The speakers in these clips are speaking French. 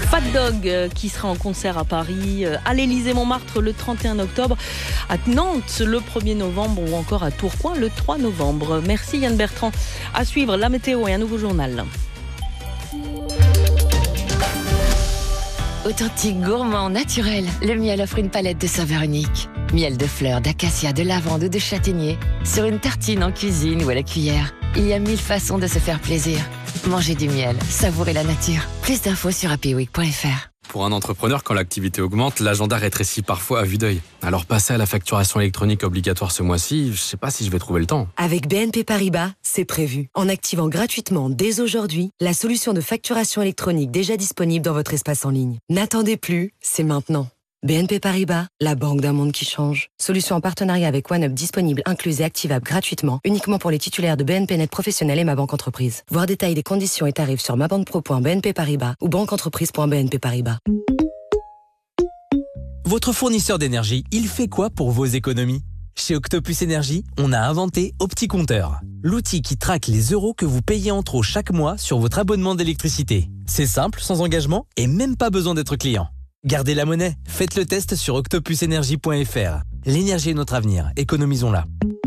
Fat Dog qui sera en concert à Paris, à l'Élysée-Montmartre le 31 octobre, à Nantes le 1er novembre ou encore à Tourcoing le 3 novembre. Merci Yann Bertrand. À suivre la météo et un nouveau journal. Authentique, gourmand, naturel, le miel offre une palette de saveurs uniques. Miel de fleurs, d'acacia, de lavande ou de châtaignier. Sur une tartine en cuisine ou à la cuillère. Il y a 1000 façons de se faire plaisir. Mangez du miel, savourez la nature. Plus d'infos sur happyweek.fr. Pour un entrepreneur, quand l'activité augmente, l'agenda rétrécit parfois à vue d'œil. Alors passer à la facturation électronique obligatoire ce mois-ci, je sais pas si je vais trouver le temps. Avec BNP Paribas, c'est prévu. En activant gratuitement dès aujourd'hui la solution de facturation électronique déjà disponible dans votre espace en ligne. N'attendez plus, c'est maintenant. BNP Paribas, la banque d'un monde qui change. Solution en partenariat avec OneUp disponible, incluse et activable gratuitement, uniquement pour les titulaires de BNP Net Professionnel et Ma Banque Entreprise. Voir détails des conditions et tarifs sur mabanquepro.bnp Paribas ou banqueentreprise.bnp Paribas. Votre fournisseur d'énergie, il fait quoi pour vos économies ? Chez Octopus Énergie, on a inventé OptiCompteur, l'outil qui traque les euros que vous payez en trop chaque mois sur votre abonnement d'électricité. C'est simple, sans engagement et même pas besoin d'être client. Gardez la monnaie, faites le test sur octopusenergie.fr. L'énergie est notre avenir, économisons-la.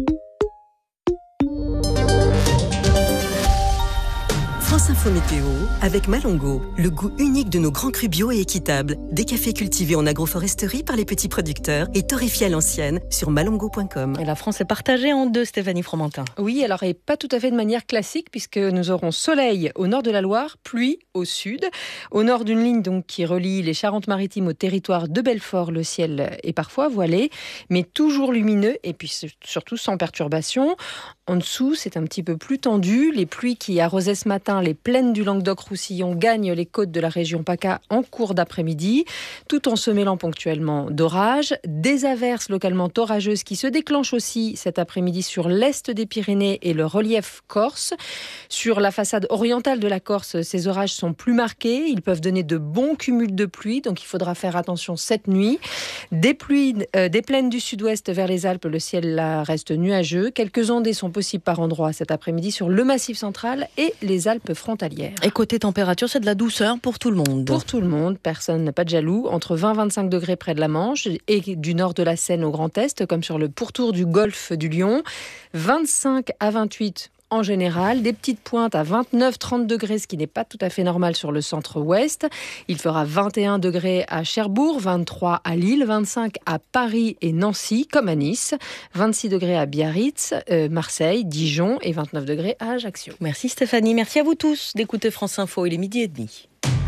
France Info Météo avec Malongo, le goût unique de nos grands crus bio et équitables. Des cafés cultivés en agroforesterie par les petits producteurs et torréfiés à l'ancienne sur malongo.com. Et la France est partagée en deux, Stéphanie Fromentin. Oui, alors et pas tout à fait de manière classique puisque nous aurons soleil au nord de la Loire, pluie au sud. Au nord d'une ligne donc qui relie les Charentes-Maritimes au territoire de Belfort, le ciel est parfois voilé, mais toujours lumineux et puis surtout sans perturbation. En dessous, c'est un petit peu plus tendu. Les pluies qui arrosaient ce matin les plaines du Languedoc-Roussillon gagnent les côtes de la région PACA en cours d'après-midi, tout en se mêlant ponctuellement d'orages. Des averses localement orageuses qui se déclenchent aussi cet après-midi sur l'est des Pyrénées et le relief corse. Sur la façade orientale de la Corse, ces orages sont plus marqués. Ils peuvent donner de bons cumuls de pluie, donc il faudra faire attention cette nuit. Des pluies des plaines du sud-ouest vers les Alpes, le ciel là reste nuageux. Quelques ondées sont possibles par endroits cet après-midi sur le Massif central et les Alpes frontalières. Et côté température, c'est de la douceur pour tout le monde. Pour tout le monde, personne n'a pas de jaloux. Entre 20 et 25 degrés près de la Manche et du nord de la Seine au Grand Est, comme sur le pourtour du golfe du Lion. 25 à 28 en général, des petites pointes à 29-30 degrés, ce qui n'est pas tout à fait normal sur le centre-ouest. Il fera 21 degrés à Cherbourg, 23 à Lille, 25 à Paris et Nancy, comme à Nice, 26 degrés à Biarritz, Marseille, Dijon et 29 degrés à Ajaccio. Merci Stéphanie, merci à vous tous d'écouter France Info, il est 12h30.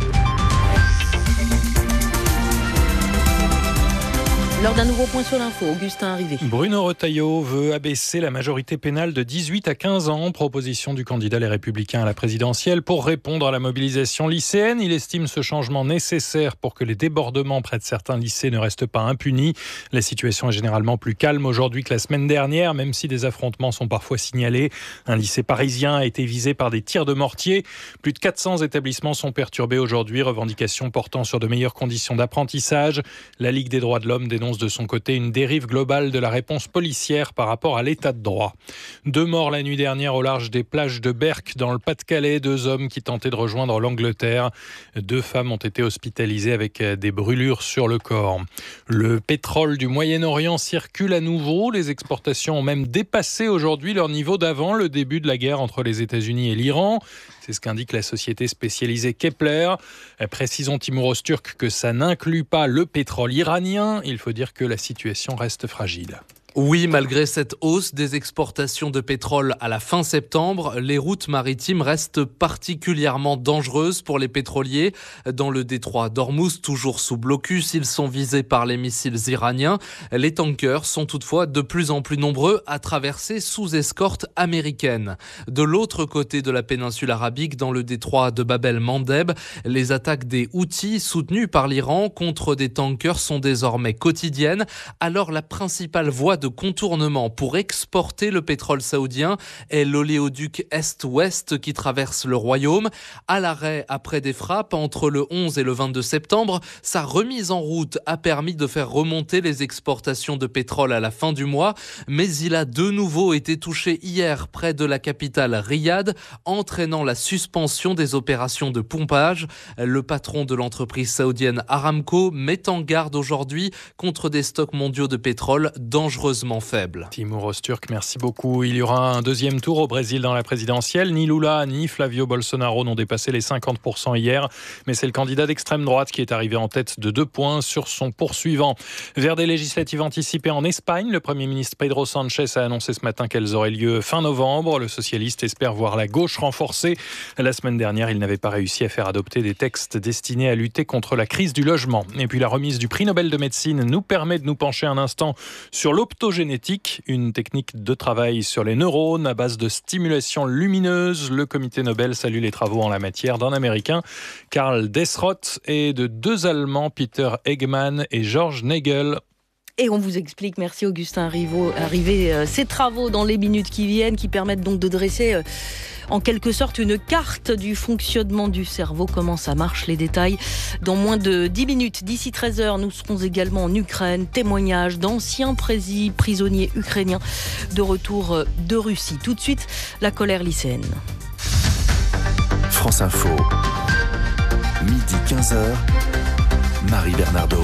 Lors d'un nouveau point sur l'info, Augustin Arrivé. Bruno Retailleau veut abaisser la majorité pénale de 18 à 15 ans, proposition du candidat Les Républicains à la présidentielle pour répondre à la mobilisation lycéenne. Il estime ce changement nécessaire pour que les débordements près de certains lycées ne restent pas impunis. La situation est généralement plus calme aujourd'hui que la semaine dernière, même si des affrontements sont parfois signalés. Un lycée parisien a été visé par des tirs de mortier. Plus de 400 établissements sont perturbés aujourd'hui, revendications portant sur de meilleures conditions d'apprentissage. La Ligue des droits de l'homme dénonce de son côté une dérive globale de la réponse policière par rapport à l'état de droit. 2 morts la nuit dernière au large des plages de Berck dans le Pas-de-Calais. 2 hommes qui tentaient de rejoindre l'Angleterre. 2 femmes ont été hospitalisées avec des brûlures sur le corps. Le pétrole du Moyen-Orient circule à nouveau. Les exportations ont même dépassé aujourd'hui leur niveau d'avant le début de la guerre entre les États-Unis et l'Iran. C'est ce qu'indique la société spécialisée Kepler. Précisons Timouros Turc que ça n'inclut pas le pétrole iranien. Il faut dire que la situation reste fragile. Oui, malgré cette hausse des exportations de pétrole à la fin septembre, les routes maritimes restent particulièrement dangereuses pour les pétroliers. Dans le détroit d'Ormuz, toujours sous blocus, ils sont visés par les missiles iraniens. Les tankers sont toutefois de plus en plus nombreux à traverser sous escorte américaine. De l'autre côté de la péninsule arabique, dans le détroit de Bab el-Mandeb, les attaques des Houthis soutenus par l'Iran contre des tankers sont désormais quotidiennes. Alors la principale voie de de contournement pour exporter le pétrole saoudien est l'oléoduc Est-Ouest qui traverse le royaume. À l'arrêt après des frappes entre le 11 et le 22 septembre, sa remise en route a permis de faire remonter les exportations de pétrole à la fin du mois, mais il a de nouveau été touché hier près de la capitale Riyad, entraînant la suspension des opérations de pompage. Le patron de l'entreprise saoudienne Aramco met en garde aujourd'hui contre des stocks mondiaux de pétrole dangereusement faibles. Timur Öztürk, merci beaucoup. Il y aura un deuxième tour au Brésil dans la présidentielle. Ni Lula ni Flavio Bolsonaro n'ont dépassé les 50% hier, mais c'est le candidat d'extrême droite qui est arrivé en tête de 2 points sur son poursuivant. Vers des législatives anticipées en Espagne, le Premier ministre Pedro Sánchez a annoncé ce matin qu'elles auraient lieu fin novembre. Le socialiste espère voir la gauche renforcée. La semaine dernière, il n'avait pas réussi à faire adopter des textes destinés à lutter contre la crise du logement. Et puis la remise du prix Nobel de médecine nous permet de nous pencher un instant sur l'optogénétique, une technique de travail sur les neurones à base de stimulation lumineuse. Le comité Nobel salue les travaux en la matière d'un Américain, Karl Desroth, et de 2 Allemands, Peter Eggman et George Nagel. Et on vous explique, merci Augustin Rivet, ces travaux dans les minutes qui viennent, qui permettent donc de dresser en quelque sorte une carte du fonctionnement du cerveau, comment ça marche, les détails dans moins de 10 minutes. D'ici 13h, nous serons également en Ukraine, témoignages d'anciens prisonniers ukrainiens de retour de Russie. Tout de suite, la colère lycéenne. France Info, midi 15h, Marie Bernardo.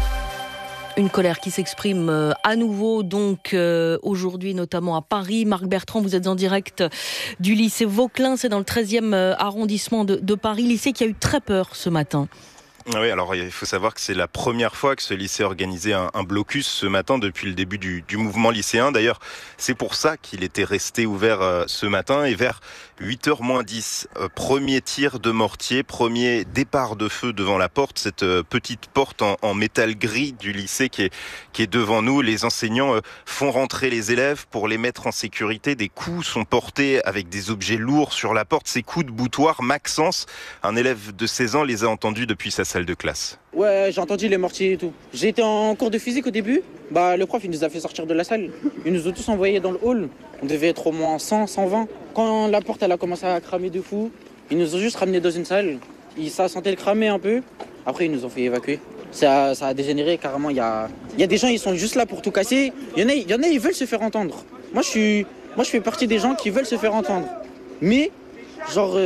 Une colère qui s'exprime à nouveau, donc aujourd'hui, notamment à Paris. Marc Bertrand, vous êtes en direct du lycée Vauquelin, c'est dans le 13e arrondissement de Paris, lycée qui a eu très peur ce matin. Oui, alors il faut savoir que c'est la première fois que ce lycée a organisé un blocus ce matin depuis le début du mouvement lycéen. D'ailleurs, c'est pour ça qu'il était resté ouvert ce matin. Et vers 8h moins 10, premier tir de mortier, premier départ de feu devant la porte, cette petite porte en métal gris du lycée qui est devant nous. Les enseignants font rentrer les élèves pour les mettre en sécurité. Des coups sont portés avec des objets lourds sur la porte. Ces coups de boutoir, Maxence, un élève de 16 ans, les a entendus depuis sa salle de classe. Ouais, j'ai entendu les mortiers et tout. J'ai été en cours de physique au début. Le prof, il nous a fait sortir de la salle. Il nous a tous envoyés dans le hall. On devait être au moins 100, 120. Quand la porte, elle a commencé à cramer de fou, ils nous ont juste ramenés dans une salle. Ça sentait le cramer un peu. Après, ils nous ont fait évacuer. Ça a dégénéré carrément. Il y a des gens, ils sont juste là pour tout casser. Il y en a, ils veulent se faire entendre. Moi, je fais partie des gens qui veulent se faire entendre. Mais, genre...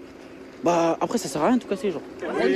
après ça sert à rien de tout casser, genre.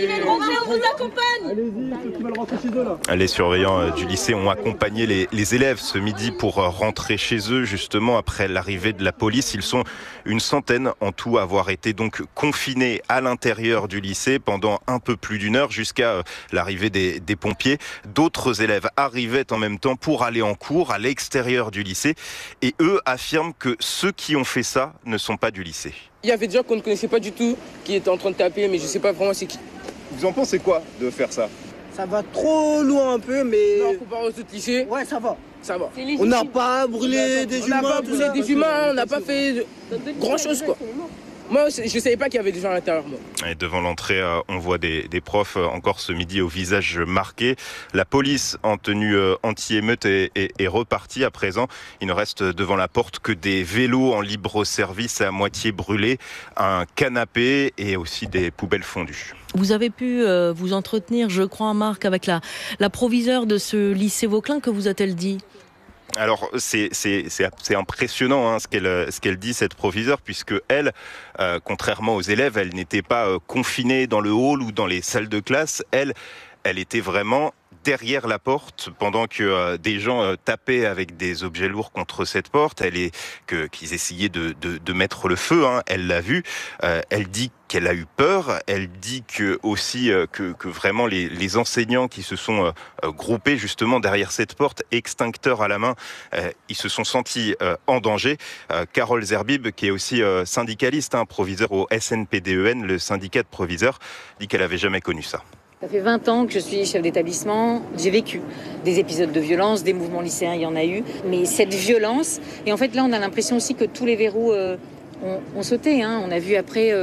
On vous accompagne. Allez-y, ceux qui veulent rentrer chez eux là. Les surveillants du lycée ont accompagné les élèves ce midi pour rentrer chez eux justement après l'arrivée de la police. Ils sont une centaine en tout à avoir été donc confinés à l'intérieur du lycée pendant un peu plus d'1 heure jusqu'à l'arrivée des pompiers. D'autres élèves arrivaient en même temps pour aller en cours à l'extérieur du lycée et eux affirment que ceux qui ont fait ça ne sont pas du lycée. Il y avait des gens qu'on ne connaissait pas du tout, qui étaient en train de taper, mais je ne sais pas vraiment c'est qui. Vous en pensez quoi de faire ça? Ça va trop loin un peu, mais... Non, comparé aux autres lycées, ouais, ça va. Ça va. On n'a pas brûlé des humains. On n'a pas brûlé des humains, on n'a pas fait grand-chose, quoi. Moi, je ne savais pas qu'il y avait des gens à l'intérieur. Moi. Et devant l'entrée, on voit des profs encore ce midi au visage marqué. La police en tenue anti-émeute est repartie à présent. Il ne reste devant la porte que des vélos en libre service à moitié brûlés, un canapé et aussi des poubelles fondues. Vous avez pu vous entretenir, je crois, Marc, avec la proviseure de ce lycée Vauquelin. Que vous a-t-elle dit ? Alors c'est impressionnant ce qu'elle dit, cette proviseure, puisque elle, contrairement aux élèves, elle n'était pas confinée dans le hall ou dans les salles de classe. Elle était vraiment derrière la porte pendant que des gens tapaient avec des objets lourds contre cette porte. Qu'ils essayaient de mettre le feu. Elle l'a vu. Elle dit qu'elle a eu peur. Elle dit que vraiment les enseignants qui se sont groupés justement derrière cette porte, extincteur à la main, ils se sont sentis en danger. Carole Zerbib, qui est aussi syndicaliste, proviseur au SNPDEN, le syndicat de proviseurs, dit qu'elle n'avait jamais connu ça. Ça fait 20 ans que je suis chef d'établissement. J'ai vécu des épisodes de violence, des mouvements lycéens, il y en a eu. Mais cette violence, et en fait là on a l'impression aussi que tous les verrous ont sauté. On a vu après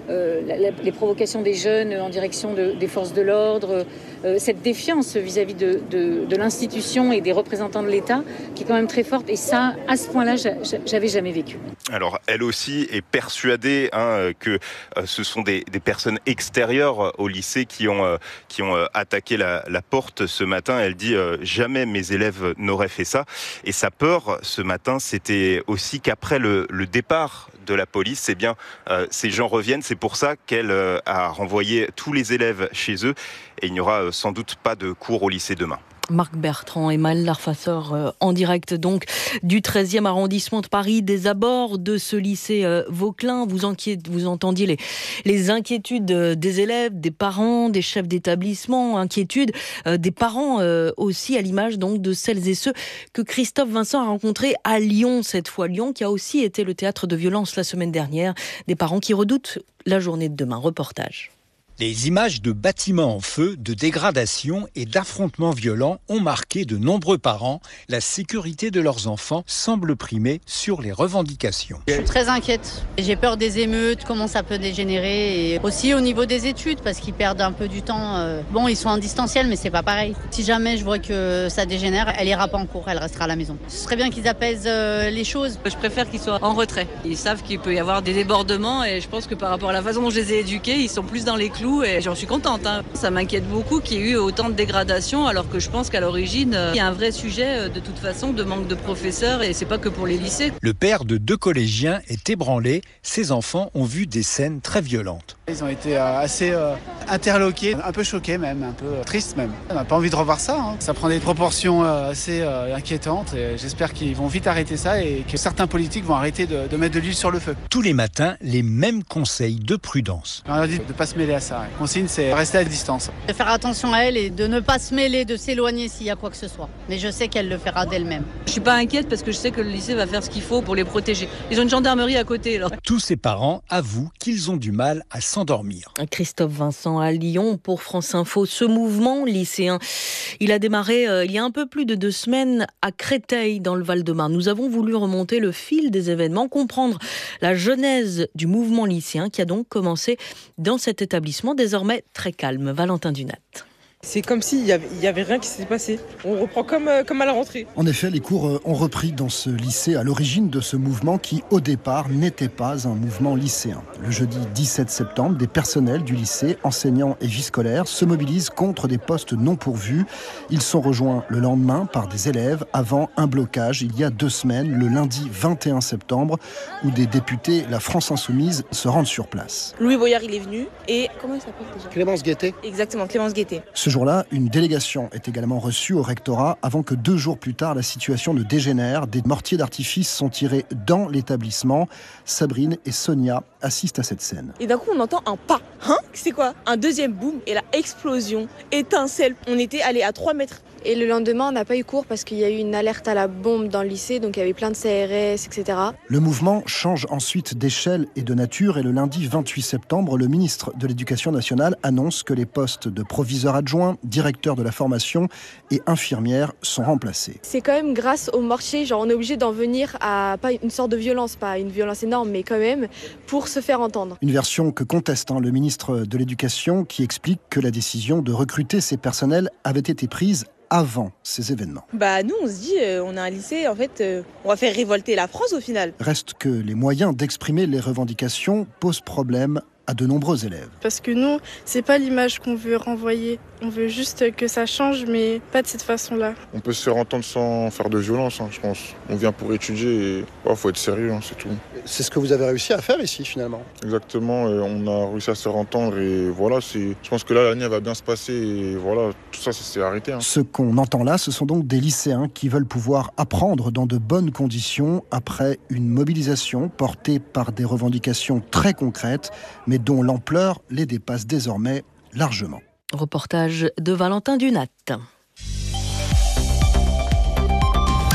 les provocations des jeunes en direction des forces de l'ordre, cette défiance vis-à-vis de l'institution et des représentants de l'État qui est quand même très forte. Et ça, à ce point-là, j'avais jamais vécu. Alors, elle aussi est persuadée que ce sont des personnes extérieures au lycée qui ont attaqué la porte ce matin. Elle dit jamais mes élèves n'auraient fait ça. Et sa peur ce matin, c'était aussi qu'après le départ de la police, eh bien, ces gens reviennent. C'est pour ça qu'elle a renvoyé tous les élèves chez eux. Et il n'y aura sans doute pas de cours au lycée demain. Marc Bertrand et Maëlle Larfasseur en direct donc du 13e arrondissement de Paris, des abords de ce lycée Vauquelin. Vous entendiez les inquiétudes des élèves, des parents, des chefs d'établissement, inquiétudes des parents aussi, à l'image donc de celles et ceux que Christophe Vincent a rencontrés à Lyon cette fois. Lyon qui a aussi été le théâtre de violences la semaine dernière. Des parents qui redoutent la journée de demain. Reportage. Les images de bâtiments en feu, de dégradation et d'affrontements violents ont marqué de nombreux parents. La sécurité de leurs enfants semble primer sur les revendications. Je suis très inquiète. J'ai peur des émeutes, comment ça peut dégénérer. Et aussi au niveau des études, parce qu'ils perdent un peu du temps. Bon, ils sont en distanciel, mais c'est pas pareil. Si jamais je vois que ça dégénère, elle ira pas en cours, elle restera à la maison. Ce serait bien qu'ils apaisent les choses. Je préfère qu'ils soient en retrait. Ils savent qu'il peut y avoir des débordements et je pense que par rapport à la façon dont je les ai éduqués, ils sont plus dans les clous. Et j'en suis contente. Ça m'inquiète beaucoup qu'il y ait eu autant de dégradation alors que je pense qu'à l'origine, il y a un vrai sujet de toute façon de manque de professeurs et c'est pas que pour les lycées. Le père de 2 collégiens est ébranlé. Ses enfants ont vu des scènes très violentes. Ils ont été assez interloqués, un peu choqués même, un peu tristes même. On n'a pas envie de revoir ça. Ça prend des proportions assez inquiétantes et j'espère qu'ils vont vite arrêter ça et que certains politiques vont arrêter de mettre de l'huile sur le feu. Tous les matins, les mêmes conseils de prudence. On leur dit de ne pas se mêler à ça. La consigne, c'est rester à distance. De faire attention à elle et de ne pas se mêler, de s'éloigner s'il y a quoi que ce soit. Mais je sais qu'elle le fera d'elle-même. Je suis pas inquiète parce que je sais que le lycée va faire ce qu'il faut pour les protéger. Ils ont une gendarmerie à côté. Alors. Tous ces parents avouent qu'ils ont du mal à s'endormir. Christophe Vincent à Lyon pour France Info. Ce mouvement lycéen, il a démarré il y a un peu plus de 2 semaines à Créteil dans le Val-de-Marne. Nous avons voulu remonter le fil des événements, comprendre la genèse du mouvement lycéen qui a donc commencé dans cet établissement désormais très calme. Valentin Dunat. C'est comme s'il y avait rien qui s'était passé. On reprend comme à la rentrée. En effet, les cours ont repris dans ce lycée à l'origine de ce mouvement qui, au départ, n'était pas un mouvement lycéen. Le jeudi 17 septembre, des personnels du lycée, enseignants et vie scolaire, se mobilisent contre des postes non pourvus. Ils sont rejoints le lendemain par des élèves avant un blocage il y a 2 semaines, le lundi 21 septembre, où des députés, la France Insoumise, se rendent sur place. Louis Boyard, il est venu et... Comment il s'appelle déjà ? Clémence Guettet. Exactement, Clémence Guettet. Ce jour-là, une délégation est également reçue au rectorat avant que 2 jours plus tard, la situation ne dégénère. Des mortiers d'artifice sont tirés dans l'établissement. Sabrine et Sonia assistent à cette scène. Et d'un coup, on entend un pas. C'est quoi ? Un deuxième boom et la explosion, étincelle. On était allé à 3 mètres. Et le lendemain, on n'a pas eu cours parce qu'il y a eu une alerte à la bombe dans le lycée, donc il y avait plein de CRS, etc. Le mouvement change ensuite d'échelle et de nature et le lundi 28 septembre, le ministre de l'Éducation nationale annonce que les postes de proviseur adjoint, directeur de la formation et infirmière sont remplacés. C'est quand même grâce au mortier, genre on est obligé d'en venir à pas une sorte de violence, pas une violence énorme, mais quand même pour se faire entendre. Une version que conteste le ministre de l'Éducation qui explique que la décision de recruter ces personnels avait été prise avant ces événements. Nous, on se dit, on a un lycée, en fait, on va faire révolter la France au final. Reste que les moyens d'exprimer les revendications posent problème à de nombreux élèves. Parce que nous, c'est pas l'image qu'on veut renvoyer. On veut juste que ça change, mais pas de cette façon-là. On peut se faire entendre sans faire de violence, je pense. On vient pour étudier et faut être sérieux, c'est tout. C'est ce que vous avez réussi à faire ici, finalement. Exactement, on a réussi à se faire entendre et voilà, je pense que là, l'année va bien se passer et voilà, tout ça s'est arrêté. Ce qu'on entend là, ce sont donc des lycéens qui veulent pouvoir apprendre dans de bonnes conditions après une mobilisation portée par des revendications très concrètes, mais dont l'ampleur les dépasse désormais largement. Reportage de Valentin Dunat.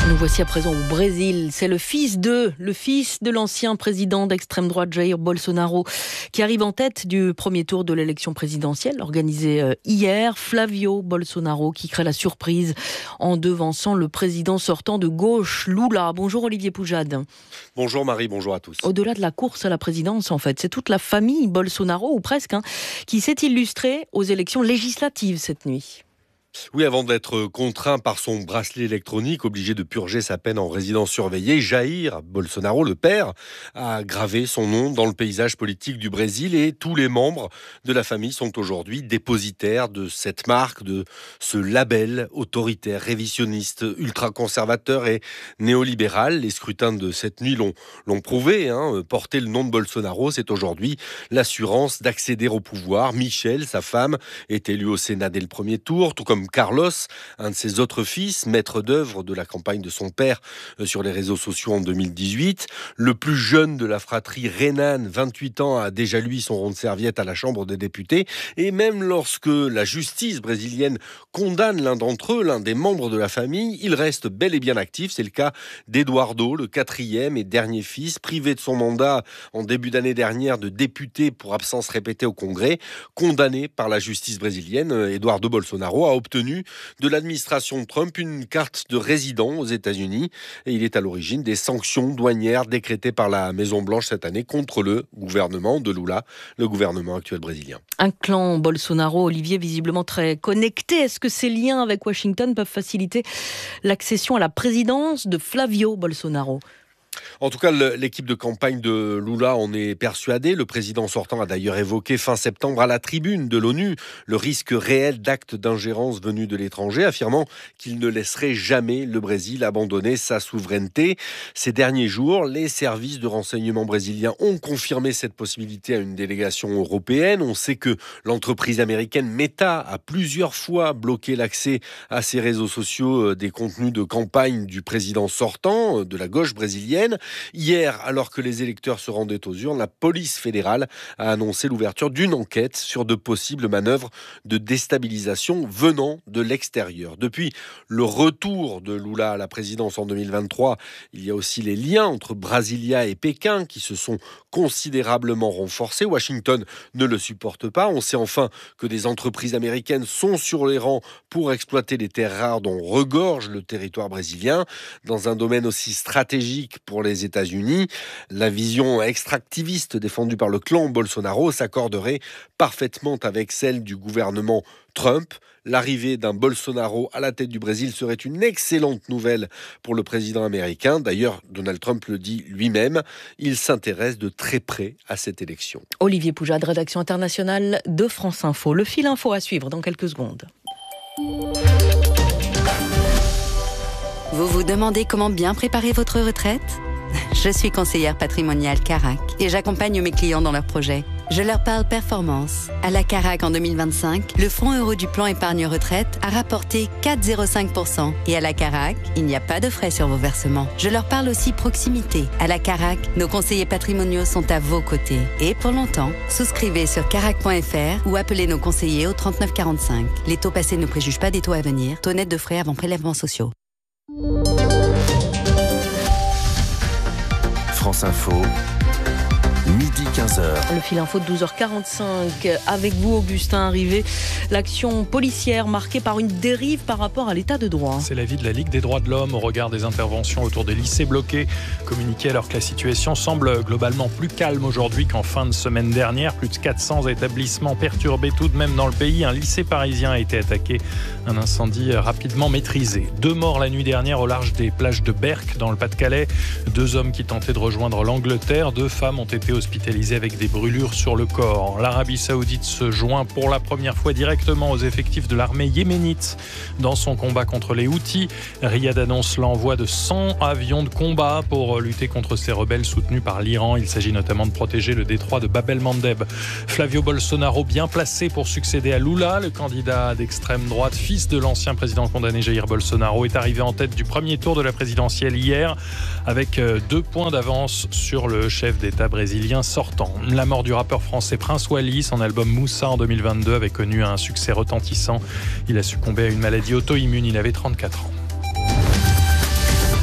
Nous voici à présent au Brésil. C'est le fils de l'ancien président d'extrême droite Jair Bolsonaro qui arrive en tête du premier tour de l'élection présidentielle organisée hier. Flavio Bolsonaro qui crée la surprise en devançant le président sortant de gauche, Lula. Bonjour Olivier Poujade. Bonjour Marie, bonjour à tous. Au-delà de la course à la présidence, en fait, c'est toute la famille Bolsonaro, ou presque, qui s'est illustrée aux élections législatives cette nuit. Oui, avant d'être contraint par son bracelet électronique, obligé de purger sa peine en résidence surveillée, Jair Bolsonaro, le père, a gravé son nom dans le paysage politique du Brésil et tous les membres de la famille sont aujourd'hui dépositaires de cette marque, de ce label autoritaire, révisionniste, ultra-conservateur et néolibéral. Les scrutins de cette nuit l'ont prouvé. Porter le nom de Bolsonaro, c'est aujourd'hui l'assurance d'accéder au pouvoir. Michel, sa femme, est élu au Sénat dès le premier tour, tout comme Carlos, un de ses autres fils, maître d'œuvre de la campagne de son père sur les réseaux sociaux en 2018. Le plus jeune de la fratrie, Renan, 28 ans, a déjà lui son rond de serviette à la Chambre des députés. Et même lorsque la justice brésilienne condamne l'un d'entre eux, l'un des membres de la famille, il reste bel et bien actif. C'est le cas d'Eduardo, le quatrième et dernier fils, privé de son mandat en début d'année dernière de député pour absence répétée au Congrès. Condamné par la justice brésilienne, Eduardo Bolsonaro a obtenu de l'administration Trump une carte de résident aux États-Unis et il est à l'origine des sanctions douanières décrétées par la Maison-Blanche cette année contre le gouvernement de Lula, le gouvernement actuel brésilien. Un clan Bolsonaro, Olivier, visiblement très connecté. Est-ce que ces liens avec Washington peuvent faciliter l'accession à la présidence de Flavio Bolsonaro ? En tout cas, l'équipe de campagne de Lula en est persuadée. Le président sortant a d'ailleurs évoqué fin septembre à la tribune de l'ONU le risque réel d'actes d'ingérence venus de l'étranger, affirmant qu'il ne laisserait jamais le Brésil abandonner sa souveraineté. Ces derniers jours, les services de renseignement brésiliens ont confirmé cette possibilité à une délégation européenne. On sait que l'entreprise américaine Meta a plusieurs fois bloqué l'accès à ses réseaux sociaux des contenus de campagne du président sortant de la gauche brésilienne. Hier, alors que les électeurs se rendaient aux urnes, la police fédérale a annoncé l'ouverture d'une enquête sur de possibles manœuvres de déstabilisation venant de l'extérieur. Depuis le retour de Lula à la présidence en 2023, il y a aussi les liens entre Brasilia et Pékin qui se sont considérablement renforcés. Washington ne le supporte pas. On sait enfin que des entreprises américaines sont sur les rangs pour exploiter les terres rares dont regorge le territoire brésilien. Dans un domaine aussi stratégique pour les États-Unis, la vision extractiviste défendue par le clan Bolsonaro s'accorderait parfaitement avec celle du gouvernement Trump. L'arrivée d'un Bolsonaro à la tête du Brésil serait une excellente nouvelle pour le président américain. D'ailleurs, Donald Trump le dit lui-même, il s'intéresse de très près à cette élection. Olivier Poujade, rédaction internationale de France Info. Le fil info à suivre dans quelques secondes. Vous vous demandez comment bien préparer votre retraite ? Je suis conseillère patrimoniale Carac et j'accompagne mes clients dans leurs projets. Je leur parle performance. À la Carac en 2025, le fonds euro du plan épargne retraite a rapporté 4,05%. Et à la Carac, il n'y a pas de frais sur vos versements. Je leur parle aussi proximité. À la Carac, nos conseillers patrimoniaux sont à vos côtés. Et pour longtemps, souscrivez sur carac.fr ou appelez nos conseillers au 39 45. Les taux passés ne préjugent pas des taux à venir. Taux net de frais avant prélèvements sociaux. France Info, midi 15h. Le fil info de 12h45 avec vous, Augustin Arrivé. L'action policière marquée par une dérive par rapport à l'état de droit. C'est l'avis de la Ligue des droits de l'homme au regard des interventions autour des lycées bloqués. Communiqué alors que la situation semble globalement plus calme aujourd'hui qu'en fin de semaine dernière. Plus de 400 établissements perturbés tout de même dans le pays. Un lycée parisien a été attaqué. Un incendie rapidement maîtrisé. 2 morts la nuit dernière au large des plages de Berck dans le Pas-de-Calais. 2 hommes qui tentaient de rejoindre l'Angleterre. 2 femmes ont été hospitalisées avec des brûlures sur le corps. L'Arabie Saoudite se joint pour la première fois directement aux effectifs de l'armée yéménite dans son combat contre les Houthis. Riyad annonce l'envoi de 100 avions de combat pour lutter contre ces rebelles soutenus par l'Iran. Il s'agit notamment de protéger le détroit de Bab el-Mandeb. Flavio Bolsonaro, bien placé pour succéder à Lula, le candidat d'extrême droite, fils de l'ancien président condamné Jair Bolsonaro, est arrivé en tête du premier tour de la présidentielle hier avec 2 points d'avance sur le chef d'État brésilien sortant. La mort du rappeur français Prince Wally, son album Moussa en 2022 avait connu un succès retentissant. Il a succombé à une maladie auto-immune, il avait 34 ans.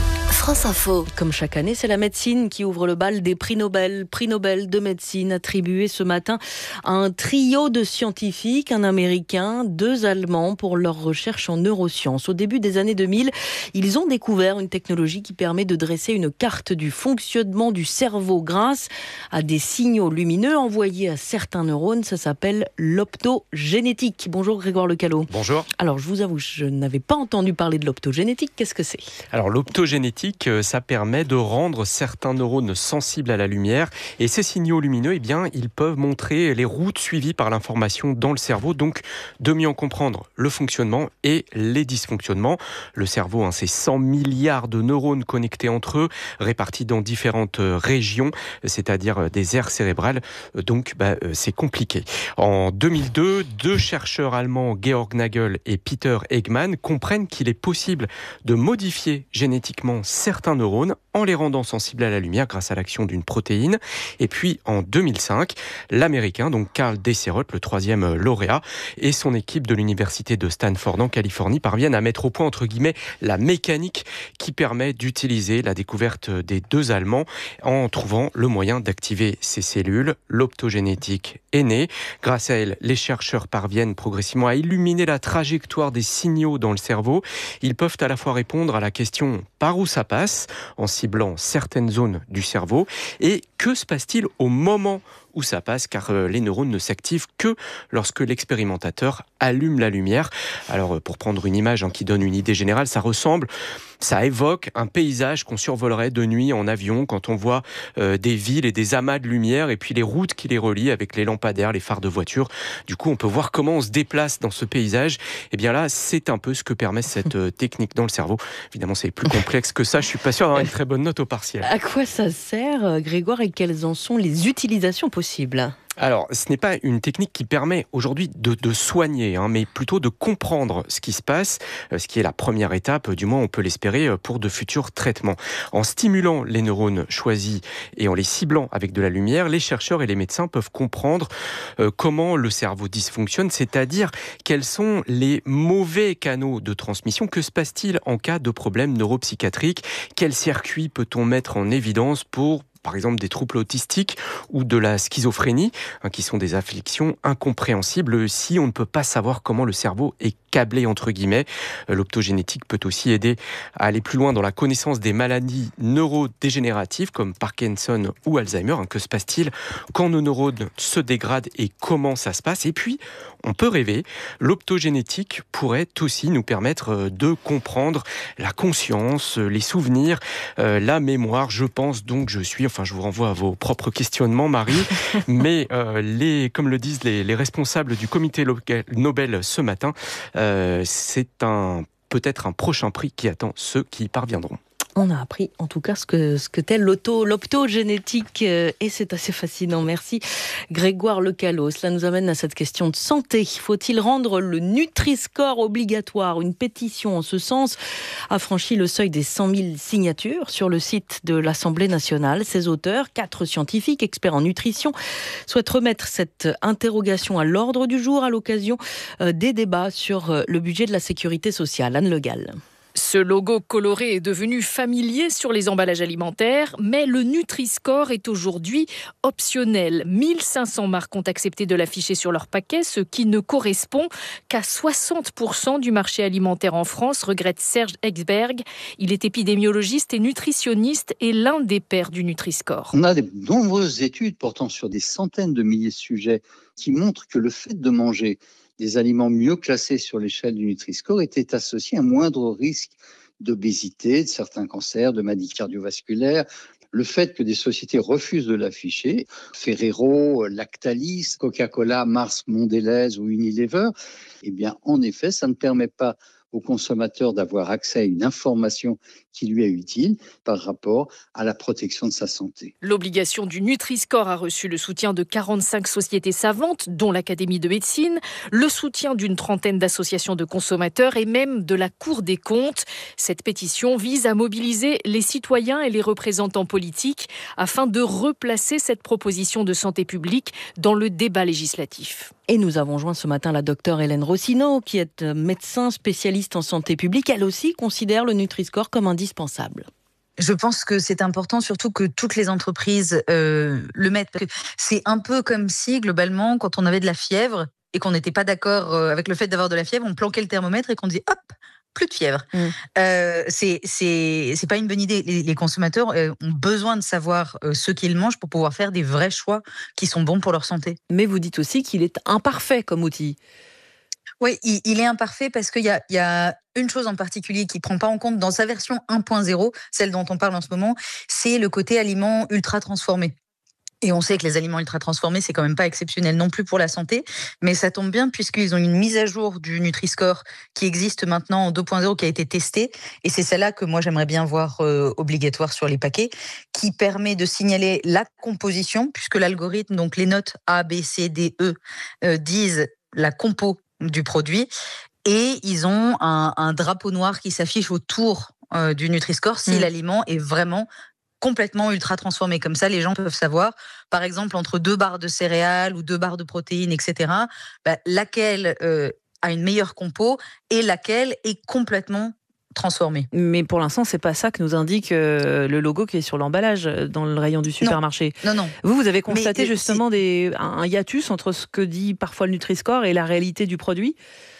France Info. Comme chaque année, c'est la médecine qui ouvre le bal des prix Nobel. Prix Nobel de médecine attribué ce matin à un trio de scientifiques, un Américain, 2 Allemands pour leur recherche en neurosciences. Au début des années 2000, ils ont découvert une technologie qui permet de dresser une carte du fonctionnement du cerveau grâce à des signaux lumineux envoyés à certains neurones. Ça s'appelle l'optogénétique. Bonjour Grégoire Lecalot. Bonjour. Alors je vous avoue, je n'avais pas entendu parler de l'optogénétique. Qu'est-ce que c'est ? Alors l'optogénétique, ça permet de rendre certains neurones sensibles à la lumière et ces signaux lumineux, ils peuvent montrer les routes suivies par l'information dans le cerveau, donc de mieux en comprendre le fonctionnement et les dysfonctionnements. Le cerveau, c'est 100 milliards de neurones connectés entre eux, répartis dans différentes régions, c'est-à-dire des aires cérébrales, donc c'est compliqué. En 2002, 2 chercheurs allemands, Georg Nagel et Peter Eggman, comprennent qu'il est possible de modifier génétiquement certains neurones en les rendant sensibles à la lumière grâce à l'action d'une protéine. Et puis en 2005, l'Américain, donc Carl Desserot, le 3e lauréat, et son équipe de l'université de Stanford en Californie parviennent à mettre au point, entre guillemets, la mécanique qui permet d'utiliser la découverte des 2 Allemands en trouvant le moyen d'activer ces cellules. L'optogénétique est née. Grâce à elle, les chercheurs parviennent progressivement à illuminer la trajectoire des signaux dans le cerveau. Ils peuvent à la fois répondre à la question par où ça passe, en ciblant certaines zones du cerveau, et que se passe-t-il au moment où ça passe, car les neurones ne s'activent que lorsque l'expérimentateur allume la lumière. Alors, pour prendre une image qui donne une idée générale, ça évoque un paysage qu'on survolerait de nuit en avion quand on voit des villes et des amas de lumière et puis les routes qui les relient avec les lampadaires, les phares de voiture. Du coup, on peut voir comment on se déplace dans ce paysage. Et bien là, c'est un peu ce que permet cette technique dans le cerveau. Évidemment, c'est plus complexe que ça. Je suis pas sûr d'avoir une très bonne note au partiel. À quoi ça sert, Grégoire, et quelles en sont les utilisations possibles ? Alors, ce n'est pas une technique qui permet aujourd'hui de soigner, mais plutôt de comprendre ce qui se passe, ce qui est la première étape, du moins on peut l'espérer, pour de futurs traitements. En stimulant les neurones choisis et en les ciblant avec de la lumière, les chercheurs et les médecins peuvent comprendre comment le cerveau dysfonctionne, c'est-à-dire quels sont les mauvais canaux de transmission. Que se passe-t-il en cas de problème neuropsychiatrique ? Quel circuit peut-on mettre en évidence pour, par exemple, des troubles autistiques ou de la schizophrénie, qui sont des afflictions incompréhensibles si on ne peut pas savoir comment le cerveau est câblé, entre guillemets. L'optogénétique peut aussi aider à aller plus loin dans la connaissance des maladies neurodégénératives comme Parkinson ou Alzheimer. Que se passe-t-il quand nos neurones se dégradent et comment ça se passe ? Et puis, on peut rêver, l'optogénétique pourrait aussi nous permettre de comprendre la conscience, les souvenirs, la mémoire. Je pense donc, je vous renvoie à vos propres questionnements, Marie, mais comme le disent les responsables du comité Nobel ce matin, c'est peut-être un prochain prix qui attend ceux qui y parviendront. On a appris en tout cas ce que t'est l'optogénétique et c'est assez fascinant. Merci Grégoire Lecalot. Cela nous amène à cette question de santé. Faut-il rendre le Nutri-Score obligatoire ? Une pétition en ce sens a franchi le seuil des 100 000 signatures sur le site de l'Assemblée nationale. Ses auteurs, 4 scientifiques experts en nutrition, souhaitent remettre cette interrogation à l'ordre du jour à l'occasion des débats sur le budget de la sécurité sociale. Anne Le Gall. Ce logo coloré est devenu familier sur les emballages alimentaires, mais le Nutri-Score est aujourd'hui optionnel. 1500 marques ont accepté de l'afficher sur leur paquet, ce qui ne correspond qu'à 60% du marché alimentaire en France, regrette Serge Exberg. Il est épidémiologiste et nutritionniste et l'un des pairs du Nutri-Score. On a de nombreuses études portant sur des centaines de milliers de sujets qui montrent que le fait de manger des aliments mieux classés sur l'échelle du Nutri-Score étaient associés à un moindre risque d'obésité, de certains cancers, de maladies cardiovasculaires. Le fait que des sociétés refusent de l'afficher, Ferrero, Lactalis, Coca-Cola, Mars, Mondelez ou Unilever, eh bien, en effet, ça ne permet pas au consommateur d'avoir accès à une information qui lui est utile par rapport à la protection de sa santé. L'obligation du Nutri-Score a reçu le soutien de 45 sociétés savantes, dont l'Académie de médecine, le soutien d'une trentaine d'associations de consommateurs et même de la Cour des comptes. Cette pétition vise à mobiliser les citoyens et les représentants politiques afin de replacer cette proposition de santé publique dans le débat législatif. Et nous avons joint ce matin la docteure Hélène Rossineau, qui est médecin spécialiste en santé publique. Elle aussi considère le Nutri-Score comme indispensable. Je pense que c'est important, surtout que toutes les entreprises le mettent. Parce que c'est un peu comme si, globalement, quand on avait de la fièvre et qu'on n'était pas d'accord avec le fait d'avoir de la fièvre, on planquait le thermomètre et qu'on dit hop, plus de fièvre. C'est pas une bonne idée. Les consommateurs ont besoin de savoir ce qu'ils mangent pour pouvoir faire des vrais choix qui sont bons pour leur santé. Mais vous dites aussi qu'il est imparfait comme outil. Oui, il est imparfait parce qu'il y a une chose en particulier qui ne prend pas en compte dans sa version 1.0, celle dont on parle en ce moment, c'est le côté aliments ultra transformés. Et on sait que les aliments ultra transformés, c'est quand même pas exceptionnel non plus pour la santé, mais ça tombe bien puisqu'ils ont une mise à jour du Nutri-Score qui existe maintenant en 2.0, qui a été testée, et c'est celle-là que moi j'aimerais bien voir obligatoire sur les paquets, qui permet de signaler la composition, puisque l'algorithme, donc les notes A, B, C, D, E, disent la compo du produit, et ils ont un drapeau noir qui s'affiche autour du Nutri-Score si l'aliment est vraiment complètement ultra transformé. Comme ça, les gens peuvent savoir, par exemple, entre 2 barres de céréales ou 2 barres de protéines, etc., laquelle a une meilleure compo et laquelle est complètement transformée. Mais pour l'instant, c'est pas ça que nous indique le logo qui est sur l'emballage dans le rayon du supermarché. Non. Vous avez constaté justement un hiatus entre ce que dit parfois le Nutri-Score et la réalité du produit ?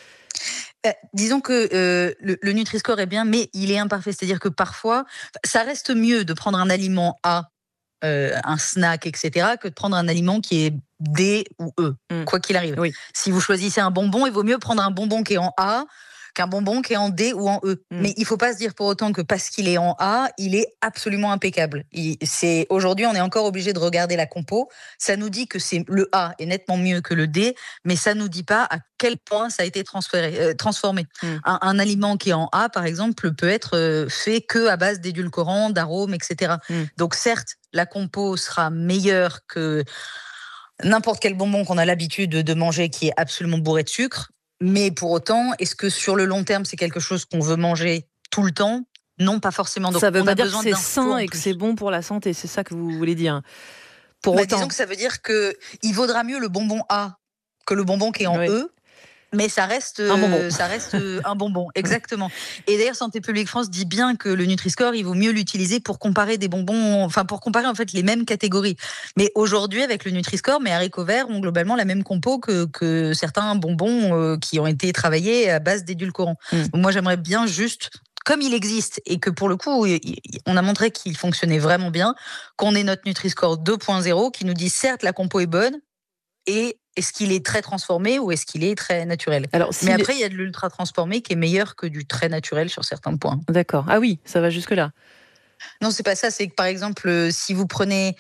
Disons que le Nutri-Score est bien, mais il est imparfait. C'est-à-dire que parfois, ça reste mieux de prendre un aliment A, un snack, etc., que de prendre un aliment qui est D ou E, quoi qu'il arrive. Oui. Si vous choisissez un bonbon, il vaut mieux prendre un bonbon qui est en A qu'un bonbon qui est en D ou en E. Mais il ne faut pas se dire pour autant que parce qu'il est en A, il est absolument impeccable. Aujourd'hui, on est encore obligé de regarder la compo. Ça nous dit que le A est nettement mieux que le D, mais ça ne nous dit pas à quel point ça a été transformé. Un aliment qui est en A, par exemple, peut être fait qu'à base d'édulcorants, d'arômes, etc. Donc certes, la compo sera meilleure que n'importe quel bonbon qu'on a l'habitude de manger qui est absolument bourré de sucre. Mais pour autant, est-ce que sur le long terme, c'est quelque chose qu'on veut manger tout le temps ? Non, pas forcément. Donc, ça veut pas dire que c'est sain et que c'est bon pour la santé, c'est ça que vous voulez dire ? Pour autant. Disons que ça veut dire qu'il vaudra mieux le bonbon A que le bonbon qui est en E. Mais ça reste un bonbon. Un bonbon, exactement. Et d'ailleurs, Santé publique France dit bien que le Nutri-Score, il vaut mieux l'utiliser pour comparer des bonbons, enfin pour comparer en fait les mêmes catégories. Mais aujourd'hui, avec le Nutri-Score, mes haricots verts ont globalement la même compo que certains bonbons qui ont été travaillés à base d'édulcorants. Donc moi, j'aimerais bien juste, comme il existe et que pour le coup, on a montré qu'il fonctionnait vraiment bien, qu'on ait notre Nutri-Score 2.0 qui nous dit certes la compo est bonne et est-ce qu'il est très transformé ou est-ce qu'il est très naturel ? Mais après, il y a de l'ultra transformé qui est meilleur que du très naturel sur certains points. D'accord. Ah oui, ça va jusque-là. Non, c'est pas ça. C'est que par exemple, si vous prenez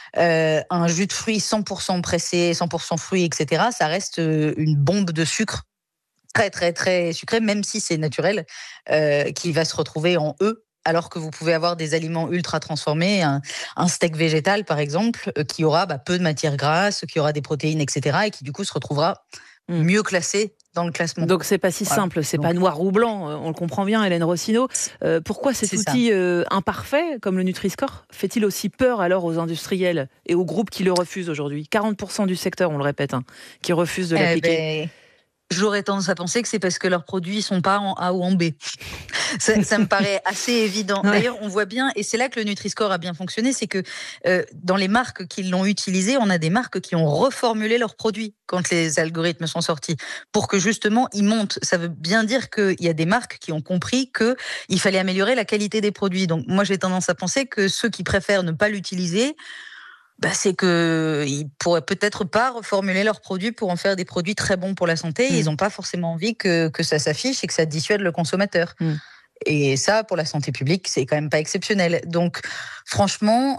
un jus de fruits 100% pressé, 100% fruits, etc., ça reste une bombe de sucre très, très, très sucré, même si c'est naturel, qui va se retrouver en E. Alors que vous pouvez avoir des aliments ultra transformés, un steak végétal par exemple, qui aura peu de matières grasses, qui aura des protéines, etc., et qui du coup se retrouvera mieux classé dans le classement. Donc c'est pas si simple, c'est pas noir ou blanc, on le comprend bien, Hélène Rossineau. Pourquoi cet outil imparfait, comme le Nutri-Score, fait-il aussi peur alors aux industriels et aux groupes qui le refusent aujourd'hui ? 40% du secteur, on le répète, qui refusent de l'appliquer. J'aurais tendance à penser que c'est parce que leurs produits ne sont pas en A ou en B. Ça me paraît assez évident. Ouais. D'ailleurs, on voit bien, et c'est là que le Nutri-Score a bien fonctionné, c'est que dans les marques qui l'ont utilisé, on a des marques qui ont reformulé leurs produits quand les algorithmes sont sortis, pour que justement, ils montent. Ça veut bien dire qu'il y a des marques qui ont compris qu'il fallait améliorer la qualité des produits. Donc moi, j'ai tendance à penser que ceux qui préfèrent ne pas l'utiliser, c'est qu'ils pourraient peut-être pas reformuler leurs produits pour en faire des produits très bons pour la santé. Ils n'ont pas forcément envie que ça s'affiche et que ça dissuade le consommateur. Et ça, pour la santé publique, c'est quand même pas exceptionnel. Donc, franchement,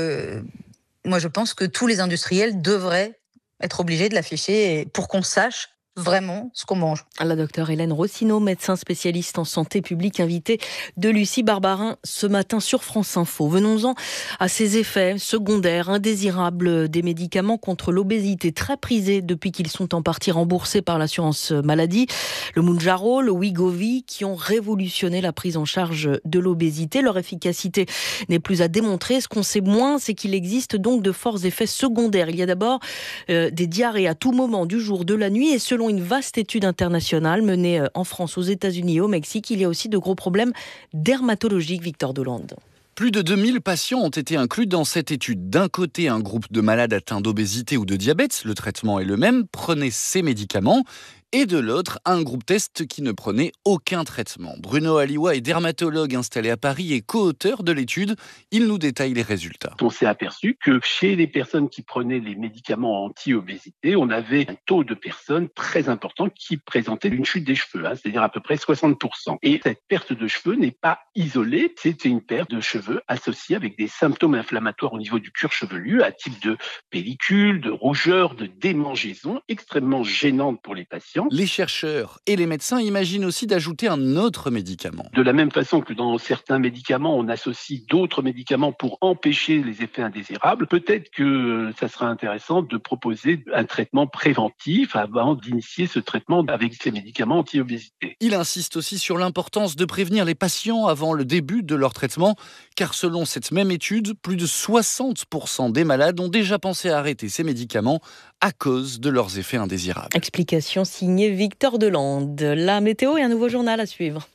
moi, je pense que tous les industriels devraient être obligés de l'afficher pour qu'on sache vraiment ce qu'on mange. La docteure Hélène Rossineau, médecin spécialiste en santé publique, invitée de Lucie Barbarin ce matin sur France Info. Venons-en à ces effets secondaires indésirables des médicaments contre l'obésité, très prisés depuis qu'ils sont en partie remboursés par l'assurance maladie. Le Mounjaro, le Wegovy, qui ont révolutionné la prise en charge de l'obésité. Leur efficacité n'est plus à démontrer. Ce qu'on sait moins, c'est qu'il existe donc de forts effets secondaires. Il y a d'abord des diarrhées à tout moment du jour, de la nuit, et selon une vaste étude internationale menée en France, aux États-Unis et au Mexique, il y a aussi de gros problèmes dermatologiques, Victor Dolande. Plus de 2000 patients ont été inclus dans cette étude. D'un côté, un groupe de malades atteints d'obésité ou de diabète, le traitement est le même, prenez ces médicaments. Et de l'autre, un groupe test qui ne prenait aucun traitement. Bruno Aliwa est dermatologue installé à Paris et co-auteur de l'étude. Il nous détaille les résultats. On s'est aperçu que chez les personnes qui prenaient les médicaments anti-obésité, on avait un taux de personnes très important qui présentaient une chute des cheveux, c'est-à-dire à peu près 60%. Et cette perte de cheveux n'est pas isolée, c'était une perte de cheveux associée avec des symptômes inflammatoires au niveau du cuir chevelu, à type de pellicule, de rougeur, de démangeaison, extrêmement gênante pour les patients. Les chercheurs et les médecins imaginent aussi d'ajouter un autre médicament. De la même façon que dans certains médicaments, on associe d'autres médicaments pour empêcher les effets indésirables, peut-être que ça sera intéressant de proposer un traitement préventif avant d'initier ce traitement avec ces médicaments anti-obésité. Il insiste aussi sur l'importance de prévenir les patients avant le début de leur traitement, car selon cette même étude, plus de 60% des malades ont déjà pensé à arrêter ces médicaments à cause de leurs effets indésirables. Explication signée Victor Delande. La météo et un nouveau journal à suivre.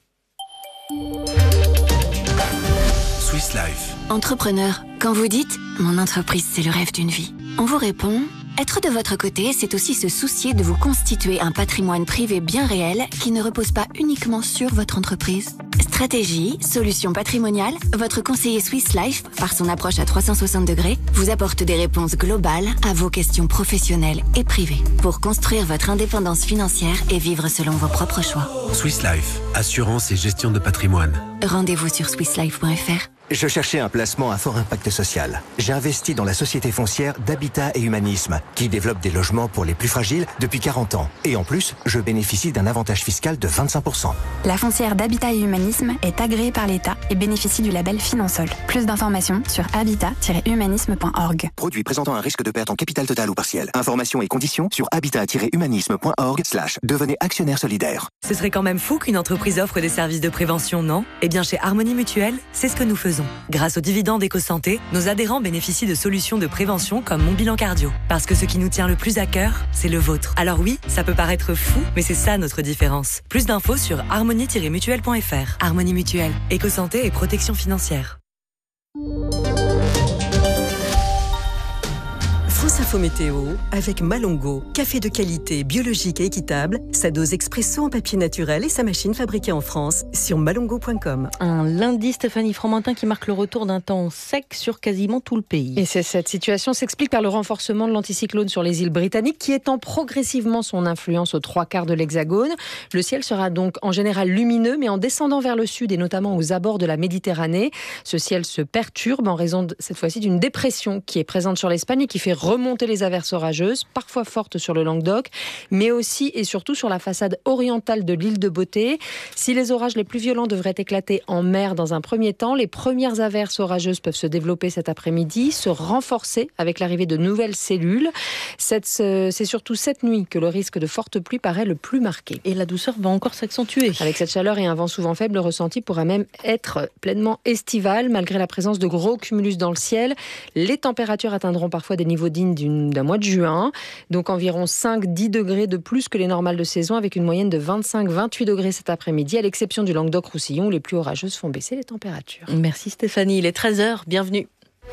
Swiss Life. Entrepreneur, quand vous dites « Mon entreprise, c'est le rêve d'une vie », on vous répond « Être de votre côté, c'est aussi se soucier de vous constituer un patrimoine privé bien réel qui ne repose pas uniquement sur votre entreprise. » Stratégie, solutions patrimoniales, votre conseiller Swiss Life, par son approche à 360 degrés, vous apporte des réponses globales à vos questions professionnelles et privées pour construire votre indépendance financière et vivre selon vos propres choix. Swiss Life, assurance et gestion de patrimoine. Rendez-vous sur swisslife.fr. Je cherchais un placement à fort impact social. J'ai investi dans la société foncière d'Habitat et Humanisme, qui développe des logements pour les plus fragiles depuis 40 ans. Et en plus, je bénéficie d'un avantage fiscal de 25%. La foncière d'Habitat et Humanisme est agréée par l'État et bénéficie du label Finansol. Plus d'informations sur habitat-humanisme.org. Produit présentant un risque de perte en capital total ou partiel. Informations et conditions sur habitat-humanisme.org/devenez actionnaire solidaire. Ce serait quand même fou qu'une entreprise offre des services de prévention, non ? Eh bien, chez Harmonie Mutuelle, c'est ce que nous faisons. Grâce aux dividendes EcoSanté, nos adhérents bénéficient de solutions de prévention comme Mon Bilan Cardio. Parce que ce qui nous tient le plus à cœur, c'est le vôtre. Alors oui, ça peut paraître fou, mais c'est ça notre différence. Plus d'infos sur harmonie-mutuelle.fr. Harmonie Mutuelle, EcoSanté et protection financière. France Info Météo avec Malongo, café de qualité, biologique et équitable, sa dose expresso en papier naturel et sa machine fabriquée en France sur malongo.com. Un lundi, Stéphanie Fromentin, qui marque le retour d'un temps sec sur quasiment tout le pays. Et cette situation s'explique par le renforcement de l'anticyclone sur les îles britanniques qui étend progressivement son influence aux 3/4 de l'Hexagone. Le ciel sera donc en général lumineux, mais en descendant vers le sud et notamment aux abords de la Méditerranée, ce ciel se perturbe en raison cette fois-ci d'une dépression qui est présente sur l'Espagne et qui fait remonter les averses orageuses, parfois fortes sur le Languedoc, mais aussi et surtout sur la façade orientale de l'île de Beauté. Si les orages les plus violents devraient éclater en mer dans un premier temps, les premières averses orageuses peuvent se développer cet après-midi, se renforcer avec l'arrivée de nouvelles cellules. C'est surtout cette nuit que le risque de fortes pluies paraît le plus marqué. Et la douceur va encore s'accentuer. Avec cette chaleur et un vent souvent faible, le ressenti pourra même être pleinement estival, malgré la présence de gros cumulus dans le ciel. Les températures atteindront parfois des niveaux dignes d'un mois de juin, donc environ 5-10 degrés de plus que les normales de saison, avec une moyenne de 25-28 degrés cet après-midi, à l'exception du Languedoc-Roussillon, où les pluies orageuses font baisser les températures. Merci Stéphanie, il est 13h, bienvenue.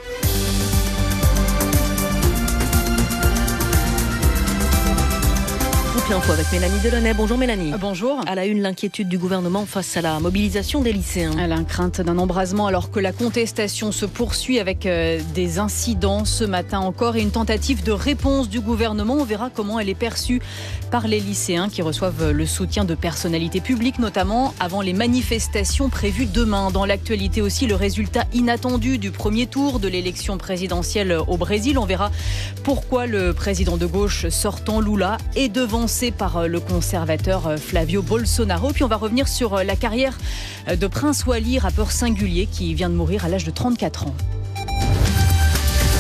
L'info avec Mélanie Delaunay. Bonjour Mélanie. Bonjour. À la une, l'inquiétude du gouvernement face à la mobilisation des lycéens. Elle a crainte d'un embrasement alors que la contestation se poursuit avec des incidents ce matin encore et une tentative de réponse du gouvernement. On verra comment elle est perçue par les lycéens qui reçoivent le soutien de personnalités publiques, notamment avant les manifestations prévues demain. Dans l'actualité aussi, le résultat inattendu du premier tour de l'élection présidentielle au Brésil. On verra pourquoi le président de gauche sortant Lula est devancé par le conservateur Flavio Bolsonaro. Puis on va revenir sur la carrière de Prince Wally, rappeur singulier qui vient de mourir à l'âge de 34 ans.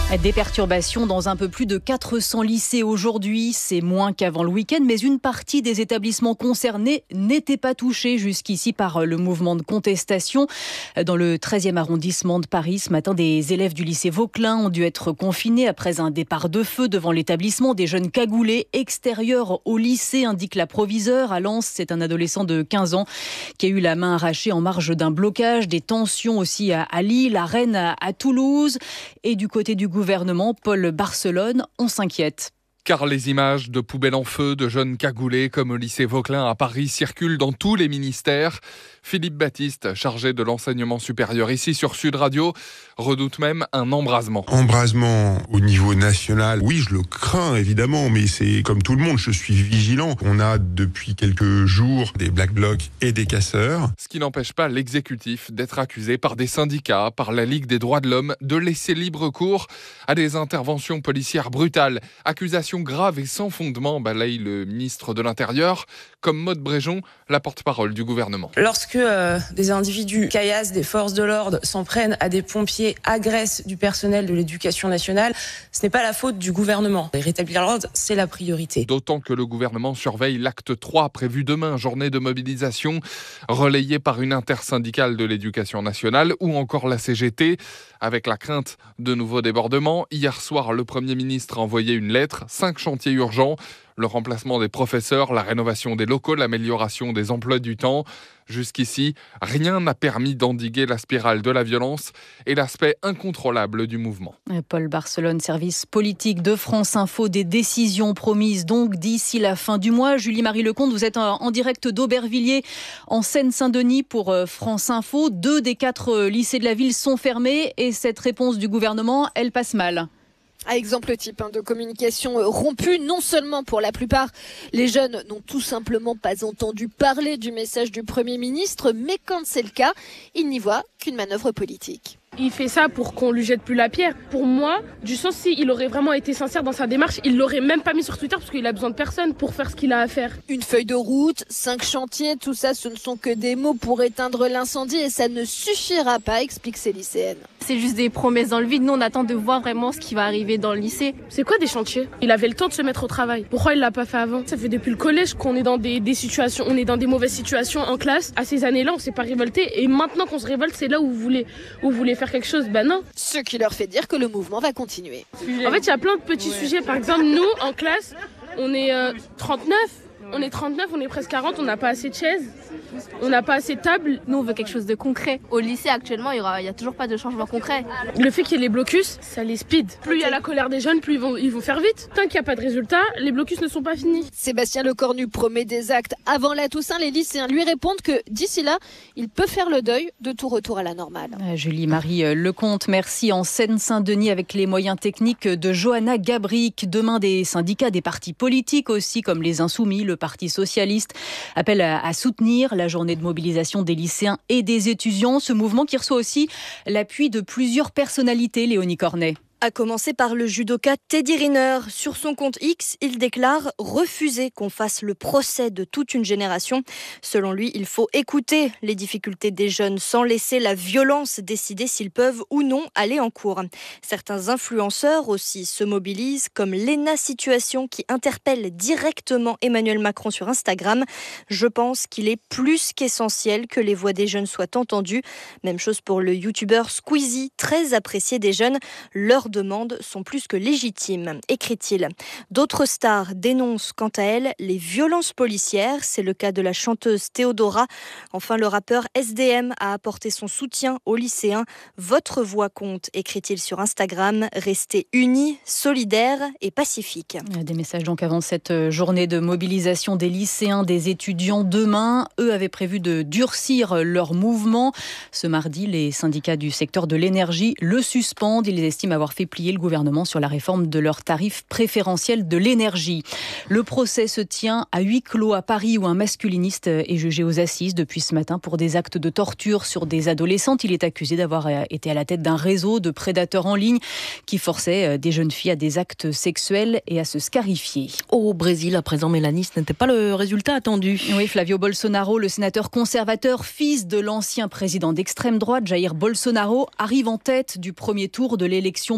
Des perturbations dans un peu plus de 400 lycées aujourd'hui. C'est moins qu'avant le week-end, mais une partie des établissements concernés n'était pas touchée jusqu'ici par le mouvement de contestation. Dans le 13e arrondissement de Paris, ce matin, des élèves du lycée Vauquelin ont dû être confinés après un départ de feu devant l'établissement. Des jeunes cagoulés extérieurs au lycée, indique la proviseure. À Lens, c'est un adolescent de 15 ans qui a eu la main arrachée en marge d'un blocage. Des tensions aussi à Lille, à Rennes, à Toulouse. Et du côté du gouvernement, Paul Barcelone, on s'inquiète. Car les images de poubelles en feu, de jeunes cagoulés comme au lycée Vauquelin à Paris circulent dans tous les ministères. Philippe Baptiste, chargé de l'enseignement supérieur ici sur Sud Radio, redoute même un embrasement. Embrasement au niveau national, oui, je le crains évidemment, mais c'est comme tout le monde, je suis vigilant. On a depuis quelques jours des Black Blocs et des casseurs. Ce qui n'empêche pas l'exécutif d'être accusé par des syndicats, par la Ligue des droits de l'homme, de laisser libre cours à des interventions policières brutales. Accusations graves et sans fondement, balaye le ministre de l'Intérieur, comme Maude Bréjon, la porte-parole du gouvernement. Lorsque des individus caillassent des forces de l'ordre, s'en prennent à des pompiers, agressent du personnel de l'éducation nationale, ce n'est pas la faute du gouvernement. Et rétablir l'ordre, c'est la priorité. D'autant que le gouvernement surveille l'acte 3 prévu demain, journée de mobilisation, relayée par une intersyndicale de l'éducation nationale ou encore la CGT. Avec la crainte de nouveaux débordements, hier soir, le Premier ministre a envoyé une lettre, 5 chantiers urgents, le remplacement des professeurs, la rénovation des locaux, l'amélioration des emplois du temps. Jusqu'ici, rien n'a permis d'endiguer la spirale de la violence et l'aspect incontrôlable du mouvement. Paul Barcelone, service politique de France Info, des décisions promises donc d'ici la fin du mois. Julie-Marie Lecomte, vous êtes en direct d'Aubervilliers, en Seine-Saint-Denis pour France Info. 2 des 4 lycées de la ville sont fermés et cette réponse du gouvernement, elle passe mal. Exemple type de communication rompue, non seulement pour la plupart, les jeunes n'ont tout simplement pas entendu parler du message du Premier ministre, mais quand c'est le cas, ils n'y voient qu'une manœuvre politique. Il fait ça pour qu'on lui jette plus la pierre. Pour moi, du sens, s'il aurait vraiment été sincère dans sa démarche, il l'aurait même pas mis sur Twitter parce qu'il a besoin de personne pour faire ce qu'il a à faire. Une feuille de route, 5 chantiers, tout ça, ce ne sont que des mots pour éteindre l'incendie et ça ne suffira pas, expliquent ces lycéennes. C'est juste des promesses dans le vide. Nous, on attend de voir vraiment ce qui va arriver dans le lycée. C'est quoi des chantiers ? Il avait le temps de se mettre au travail. Pourquoi il l'a pas fait avant ? Ça fait depuis le collège qu'on est dans des situations, on est dans des mauvaises situations en classe. À ces années-là, on s'est pas révolté et maintenant qu'on se révolte, c'est là où vous voulez faire quelque chose. Ben non. Ce qui leur fait dire que le mouvement va continuer. En fait, il y a plein de petits sujets. Par exemple, nous, en classe, on est 39. On est 39, on est presque 40, on n'a pas assez de chaises, on n'a pas assez de tables. Nous, on veut quelque chose de concret. Au lycée, actuellement, il n'y a toujours pas de changement concret. Le fait qu'il y ait les blocus, ça les speed. Plus il y a la colère des jeunes, plus ils vont faire vite. Tant qu'il n'y a pas de résultat, les blocus ne sont pas finis. Sébastien Lecornu promet des actes avant la Toussaint. Les lycéens lui répondent que d'ici là, il peut faire le deuil de tout retour à la normale. Julie-Marie Lecomte, merci. En Seine-Saint-Denis avec les moyens techniques de Johanna Gabric. Demain, des syndicats, des partis politiques aussi, comme les Insoumis, le Parti socialiste, appelle à soutenir la journée de mobilisation des lycéens et des étudiants. Ce mouvement qui reçoit aussi l'appui de plusieurs personnalités, Léonie Cornet. À commencer par le judoka Teddy Riner. Sur son compte X, il déclare refuser qu'on fasse le procès de toute une génération. Selon lui, il faut écouter les difficultés des jeunes sans laisser la violence décider s'ils peuvent ou non aller en cours. Certains influenceurs aussi se mobilisent, comme Lena Situation qui interpelle directement Emmanuel Macron sur Instagram. Je pense qu'il est plus qu'essentiel que les voix des jeunes soient entendues. Même chose pour le youtubeur Squeezie, très apprécié des jeunes. Leurs demandes sont plus que légitimes, écrit-il. D'autres stars dénoncent quant à elles les violences policières. C'est le cas de la chanteuse Théodora. Enfin, le rappeur SDM a apporté son soutien aux lycéens. Votre voix compte, écrit-il sur Instagram. Restez unis, solidaires et pacifiques. Des messages donc avant cette journée de mobilisation des lycéens, des étudiants demain. Eux avaient prévu de durcir leur mouvement. Ce mardi, les syndicats du secteur de l'énergie le suspendent. Ils estiment avoir fait plier le gouvernement sur la réforme de leurs tarifs préférentiels de l'énergie. Le procès se tient à huis clos à Paris où un masculiniste est jugé aux assises depuis ce matin pour des actes de torture sur des adolescentes. Il est accusé d'avoir été à la tête d'un réseau de prédateurs en ligne qui forçait des jeunes filles à des actes sexuels et à se scarifier. Au Brésil, à présent, Mélanie, ce n'était pas le résultat attendu. Oui, Flavio Bolsonaro, le sénateur conservateur, fils de l'ancien président d'extrême droite, Jair Bolsonaro, arrive en tête du premier tour de l'élection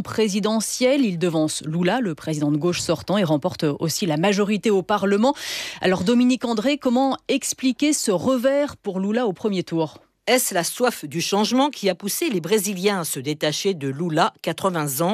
présidentielle. Il devance Lula, le président de gauche sortant, et remporte aussi la majorité au Parlement. Alors Dominique André, comment expliquer ce revers pour Lula au premier tour ? Est-ce la soif du changement qui a poussé les Brésiliens à se détacher de Lula, 80 ans,